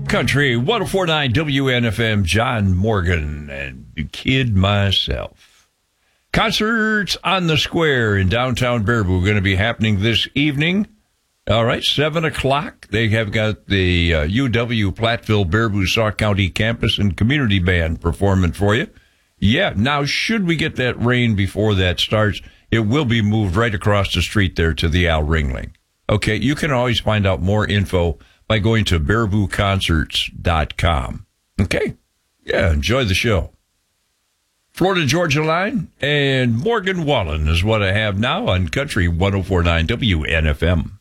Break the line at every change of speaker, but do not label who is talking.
Country 104.9 WNFM, John Morgan, and the kid myself. Concerts on the Square in downtown Baraboo going to be happening this evening. All right, 7 o'clock. They have got the UW Platteville Baraboo Sauk County Campus and Community Band performing for you. Yeah, now should we get that rain before that starts, it will be moved right across the street there to the Al Ringling. Okay, you can always find out more info by going to barabooconcerts.com. Okay, yeah, enjoy the show. Florida Georgia Line and Morgan Wallen is what I have now on Country 104.9 WNFM.